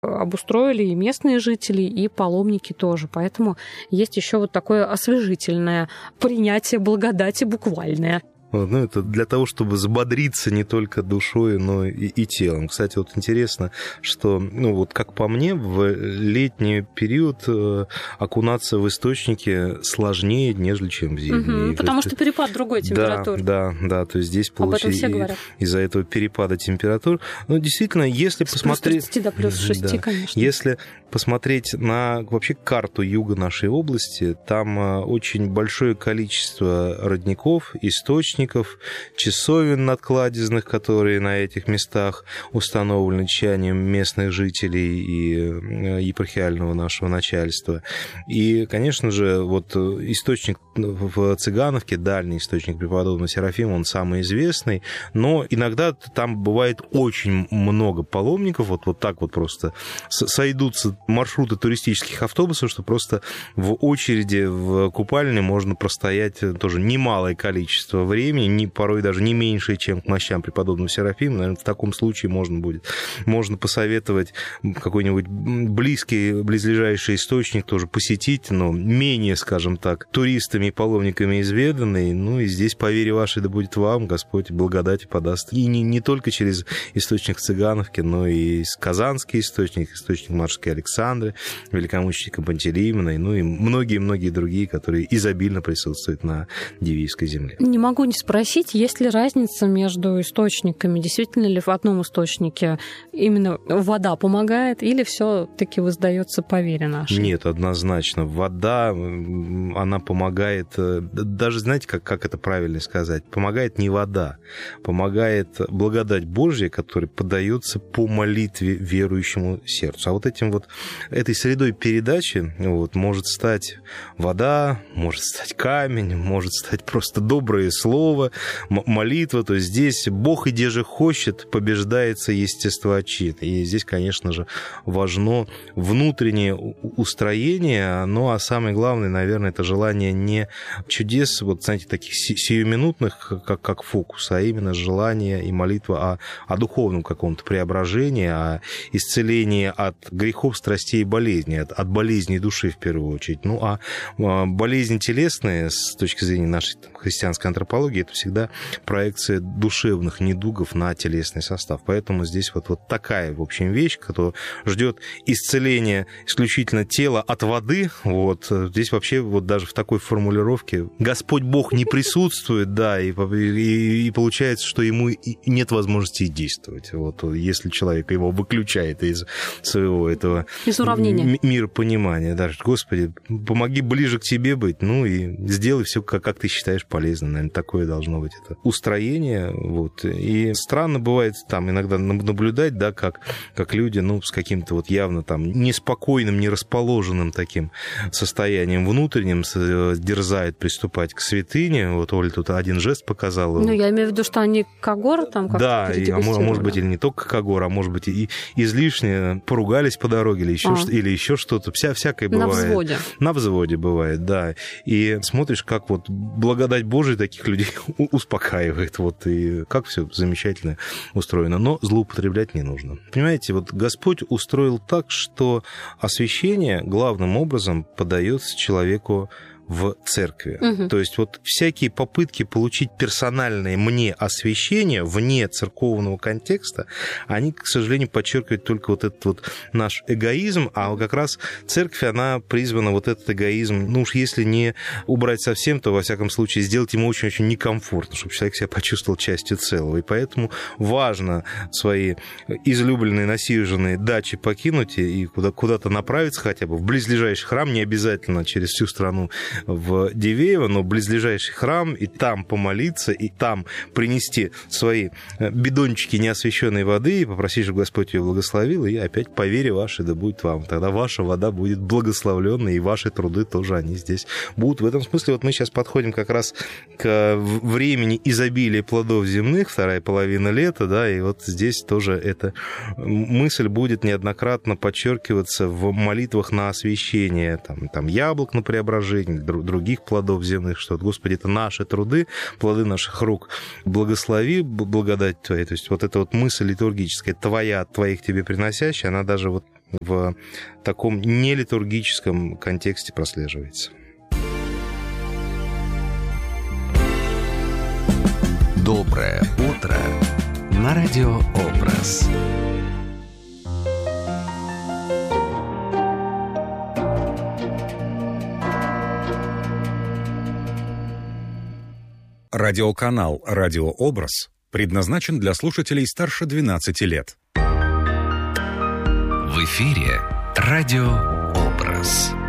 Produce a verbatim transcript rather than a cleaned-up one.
обустроили и местные жители, и паломники тоже. Поэтому есть еще вот такое освежительное принятие благодати буквальное. Ну, это для того, чтобы взбодриться не только душой, но и, и телом. Кстати, вот интересно, что, ну, вот как по мне, в летний период окунаться в источники сложнее, нежели чем в зимний. Угу, потому что перепад другой температуры. Да, да, да, то есть здесь получается из-за этого перепада температур. Ну, действительно, если с посмотреть... плюс тридцати до плюс шести, да, конечно. Если посмотреть на вообще карту юга нашей области, там очень большое количество родников, источников, часовен надкладезных, которые на этих местах установлены чаянием местных жителей и епархиального нашего начальства. И, конечно же, вот источник в Цыгановке, дальний источник преподобного Серафима, он самый известный, но иногда там бывает очень много паломников, вот, вот так вот просто сойдутся маршруты туристических автобусов, что просто в очереди в купальне можно простоять тоже немалое количество времени, не, порой даже не меньше, чем к мощам преподобного Серафима. Наверное, в таком случае можно будет. Можно посоветовать какой-нибудь близкий, близлежащий источник тоже посетить, но менее, скажем так, туристами и паломниками изведанный. Ну и здесь, по вере вашей, да будет вам, Господь благодать подаст. И не, не только через источник Цыгановки, но и Казанский источник, источник Матушки Александры, великомученика Пантелеимона, ну и многие-многие другие, которые изобильно присутствуют на Дивеевской земле. Не могу не спросить, есть ли разница между источниками? Действительно ли в одном источнике именно вода помогает, или все-таки воздается по вере нашей? Нет, однозначно. Вода, она помогает, даже знаете, как, как это правильно сказать? Помогает не вода, помогает благодать Божья, которая подается по молитве верующему сердцу. А вот этим вот, этой средой передачи вот, может стать вода, может стать камень, может стать просто доброе слово, молитва. То есть здесь Бог и где же хочет, побеждается естествоочит. И здесь, конечно же, важно внутреннее устроение, ну а самое главное, наверное, это желание не чудес, вот, знаете, таких сиюминутных, как, как фокус, а именно желание и молитва о, о духовном каком-то преображении, о исцелении от грехов, страстей и болезней, от, от болезней души в первую очередь. Ну а болезни телесные, с точки зрения нашей там, христианской антропологии, это всегда проекция душевных недугов на телесный состав. Поэтому здесь вот, вот такая, в общем, вещь, которая ждет исцеления исключительно тела от воды. Вот. Здесь вообще вот даже в такой формулировке Господь Бог не присутствует, да, и, и, и получается, что ему и нет возможности действовать. Вот. Если человек его выключает из своего этого из уравнения миропонимания. Да, Господи, помоги ближе к тебе быть, ну и сделай все, как, как ты считаешь полезным. Наверное, такое должно быть это устроение. Вот. И странно бывает там иногда наблюдать, да, как, как люди, ну, с каким-то вот явно там неспокойным, нерасположенным таким состоянием внутренним дерзают приступать к святыне. Вот Оля тут один жест показала. Ну, я имею в виду, что они когор там как-то да, и, а может быть, или не только когор, а может быть, и излишне поругались по дороге, или еще, а. что, или еще что-то. Вся, всякое бывает. На взводе. На взводе бывает, да. И смотришь, как вот благодать Божия таких людей успокаивает. Вот, и как все замечательно устроено. Но злоупотреблять не нужно. Понимаете, вот Господь устроил так, что освящение главным образом подается человеку в церкви. Угу. То есть вот всякие попытки получить персональное мне освящение вне церковного контекста, они, к сожалению, подчеркивают только вот этот вот наш эгоизм, а как раз церковь, она призвана вот этот эгоизм, ну уж если не убрать совсем, то, во всяком случае, сделать ему очень-очень некомфортно, чтобы человек себя почувствовал частью целого. И поэтому важно свои излюбленные, насиженные дачи покинуть и куда- куда-то направиться хотя бы в близлежащий храм, не обязательно через всю страну в Дивеево, но близлежащий храм, и там помолиться, и там принести свои бидончики неосвященной воды и попросить, чтобы Господь ее благословил, и опять по вере вашей да будет вам. Тогда ваша вода будет благословленной, и ваши труды тоже, они здесь будут. В этом смысле вот мы сейчас подходим как раз к времени изобилия плодов земных, вторая половина лета, да, и вот здесь тоже эта мысль будет неоднократно подчеркиваться в молитвах на освящение, там, там яблок на преображение, других плодов земных, что, Господи, это наши труды, плоды наших рук. Благослови благодать Твоей. То есть вот эта вот мысль литургическая, Твоя, от Твоих Тебе приносящая, она даже вот в таком нелитургическом контексте прослеживается. Доброе утро на радиообраз. Радиоканал «Радиообраз» предназначен для слушателей старше двенадцати лет. В эфире «Радиообраз».